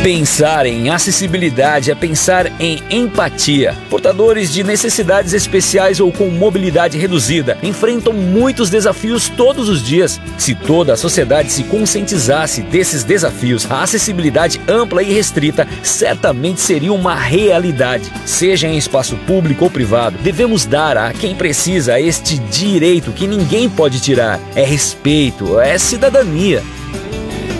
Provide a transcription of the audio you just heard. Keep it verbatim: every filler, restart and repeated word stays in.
Pensar em acessibilidade é pensar em empatia. Portadores de necessidades especiais ou com mobilidade reduzida enfrentam muitos desafios todos os dias. Se toda a sociedade se conscientizasse desses desafios, a acessibilidade ampla e restrita certamente seria uma realidade. Seja em espaço público ou privado, devemos dar a quem precisa este direito que ninguém pode tirar. É respeito, é cidadania.